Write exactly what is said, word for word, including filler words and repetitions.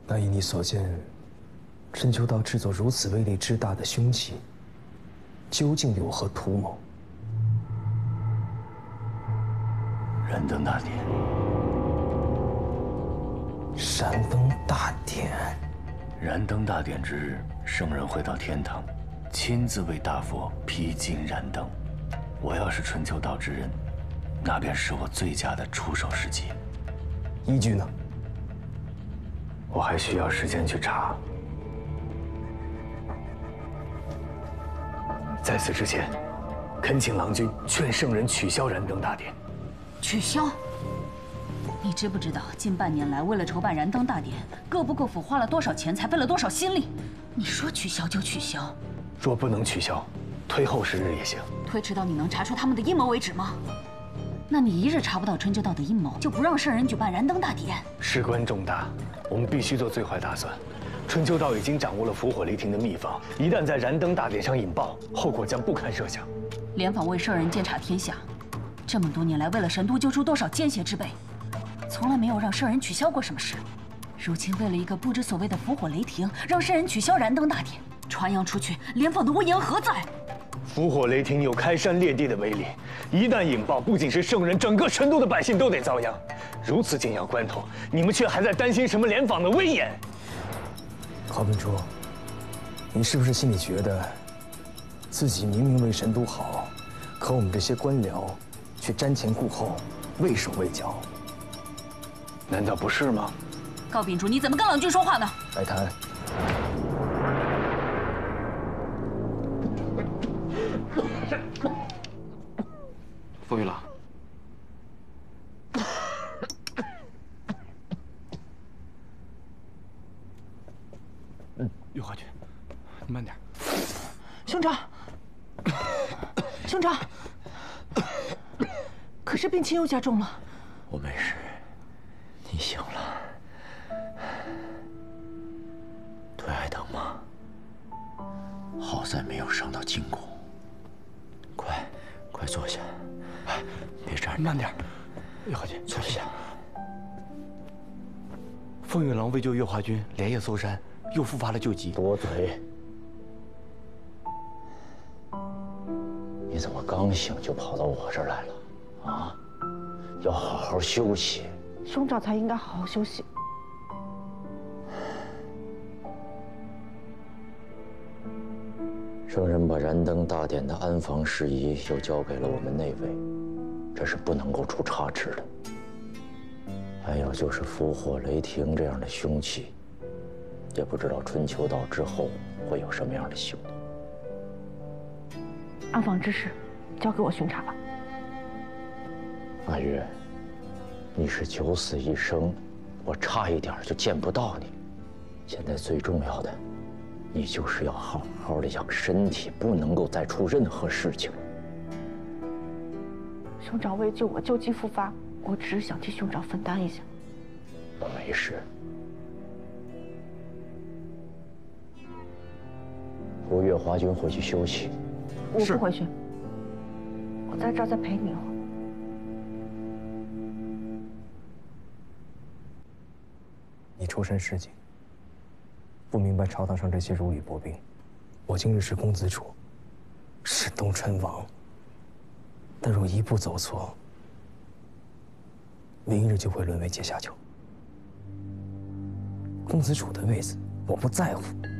那依你所见，春秋道制作如此威力之大的凶器，究竟有何图谋？ 燃灯大典。 燃灯大典。 燃灯大典之日，圣人会到天堂，亲自为大佛披金燃灯。我要是春秋道之人，那便是我最佳的出手时机。 依据呢？ 我还需要时间去查。在此之前，恳请郎君劝圣人取消燃灯大典。 取消？你知不知道，近半年来为了筹办燃灯大典，各部各府花了多少钱，才费了多少心力？你说取消就取消？ 若不能取消，推后十日也行。 推迟到你能查出他们的阴谋为止吗？那你一日查不到春秋道的阴谋，就不让圣人举办燃灯大典？ 事关重大，我们必须做最坏打算。春秋道已经掌握了伏火雷霆的秘方，一旦在燃灯大典上引爆，后果将不堪设想。 莲坊为圣人监察天下，这么多年来，为了神都揪出多少奸邪之辈，从来没有让圣人取消过什么事。如今为了一个不知所谓的伏火雷霆，让圣人取消燃灯大典，传扬出去，莲坊的威严何在？ 伏火雷霆有开山裂地的威力，一旦引爆，不仅是圣人，整个神都的百姓都得遭殃。如此紧要关头，你们却还在担心什么莲坊的威严？ 郝本初，你是不是心里觉得，自己明明为神都好，可我们这些官僚却瞻前顾后，畏手畏脚？ 难道不是吗？ 高秉烛，你怎么跟郎君说话呢？ 来谈。 风玉郎，嗯，玉华君，你慢点。 兄长，兄长，可是病情又加重了。 我没事，你醒了。腿还疼吗？好在没有伤到筋骨。快，快坐下。别站着， 慢点。玉华君，坐下。风玉郎为救月华君，连夜搜山，又复发了旧疾。 多嘴！你怎么刚醒就跑到我这儿来了？啊？要好好休息。 兄长才应该好好休息。 圣人把燃灯大典的安防事宜又交给了我们内卫，这是不能够出差池的。还有就是伏火雷霆这样的凶器，也不知道春秋道之后会有什么样的行动。 安防之事，交给我巡查吧。 阿月，你是九死一生，我差一点就见不到你。现在最重要的，你就是要好好的养身体，不能够再出任何事情。 兄长为救我旧疾复发，我只是想替兄长分担一下。 我没事。扶月华君回去休息。 我不回去，我在这儿再陪你一会儿。 你出身市井，不明白朝堂上这些如履薄冰。我今日是公子主，是东川王。但若一步走错，明日就会沦为阶下囚。公子主的位子我不在乎。